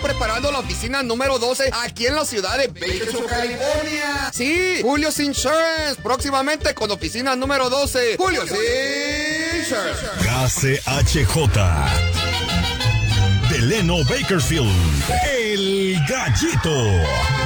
preparando la oficina número 12 aquí en la ciudad de Bakersfield, California. Sí, Julio's Insurance, próximamente con oficina número 12. Julio's Insurance. KCHJ Delano Bakersfield, El Gallito.